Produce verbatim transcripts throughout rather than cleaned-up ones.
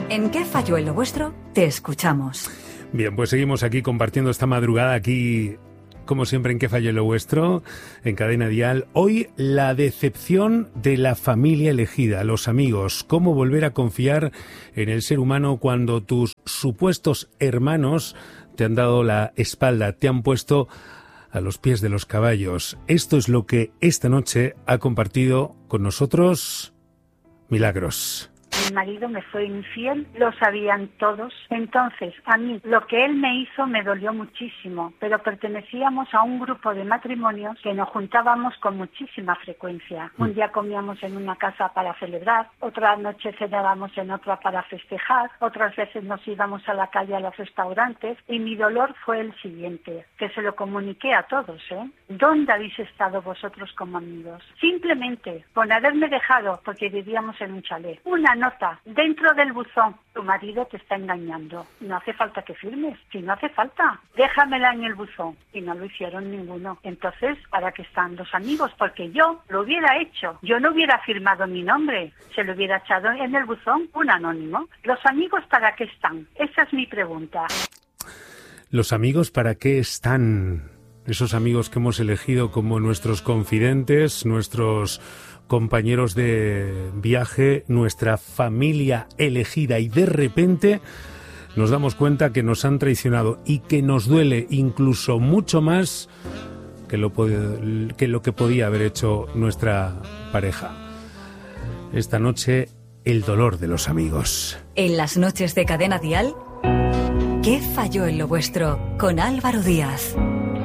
¿En qué falló en lo vuestro? Te escuchamos. Bien, pues seguimos aquí compartiendo esta madrugada aquí, como siempre, en ¿Qué falló en lo vuestro? En Cadena Dial. Hoy, la decepción de la familia elegida, los amigos. Cómo volver a confiar en el ser humano cuando tus supuestos hermanos te han dado la espalda, te han puesto a los pies de los caballos. Esto es lo que esta noche ha compartido con nosotros Milagros. Mi marido me fue infiel, lo sabían todos. Entonces, a mí, lo que él me hizo me dolió muchísimo, pero pertenecíamos a un grupo de matrimonios que nos juntábamos con muchísima frecuencia. Un día comíamos en una casa para celebrar, otra noche cenábamos en otra para festejar, otras veces nos íbamos a la calle a los restaurantes, y mi dolor fue el siguiente, que se lo comuniqué a todos, ¿eh? ¿Dónde habéis estado vosotros como amigos? Simplemente, con haberme dejado, porque vivíamos en un chalet, una nota dentro del buzón: tu marido te está engañando. No hace falta que firmes, si no hace falta, déjamela en el buzón. Y no lo hicieron ninguno. Entonces, ¿para qué están los amigos? Porque yo lo hubiera hecho. Yo no hubiera firmado mi nombre, se lo hubiera echado en el buzón un anónimo. ¿Los amigos para qué están? Esa es mi pregunta. ¿Los amigos para qué están? Esos amigos que hemos elegido como nuestros confidentes, nuestros compañeros de viaje, nuestra familia elegida, y de repente nos damos cuenta que nos han traicionado y que nos duele incluso mucho más que lo, que lo que podía haber hecho nuestra pareja. Esta noche, el dolor de los amigos. En las noches de Cadena Dial, ¿qué falló en lo vuestro? Con Álvaro Díaz.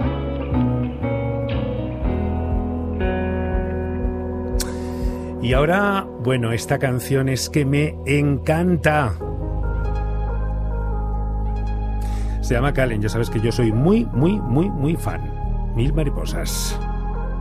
Y ahora, bueno, esta canción es que me encanta. Se llama Calen, ya sabes que yo soy muy, muy, muy, muy fan. Mil mariposas.